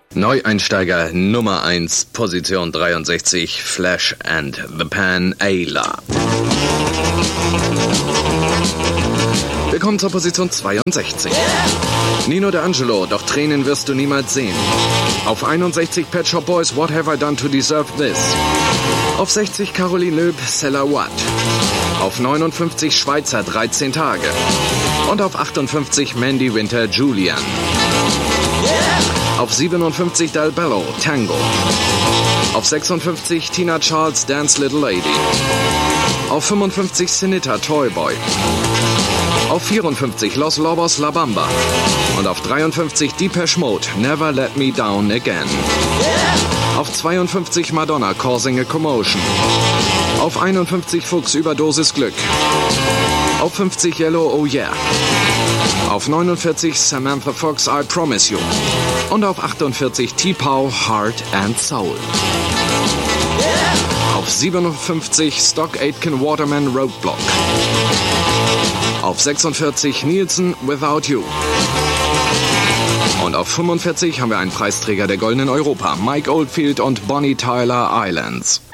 Neueinsteiger Nummer 1, Position 63, Flash and the Pan, Ayla. Willkommen zur Position 62. Nino D'Angelo, doch Tränen wirst du niemals sehen. Auf 61 Pet Shop Boys, What Have I Done to Deserve This? Auf 60 Caroline Loeb, Cella What? Auf 59 Schweizer, 13 Tage. Und auf 58 Mandy Winter, Julian. Auf 57 Del Bello, Tango. Auf 56 Tina Charles, Dance Little Lady. Auf 55 Sinita, Toyboy. Auf 54 Los Lobos, La Bamba. Und auf 53 Depeche Mode, Never Let Me Down Again. Auf 52 Madonna, Causing a Commotion. Auf 51 Fuchs, Überdosis Glück. Auf 50 Yellow, Oh Yeah. Auf 49 Samantha Fox, I Promise You. Und auf 48 T-Pow, Heart and Soul. Auf 57 Stock Aitken Waterman, Roadblock. Auf 46 Nielsen, Without You. Und auf 45 haben wir einen Preisträger der Goldenen Europa, Mike Oldfield und Bonnie Tyler, Islands.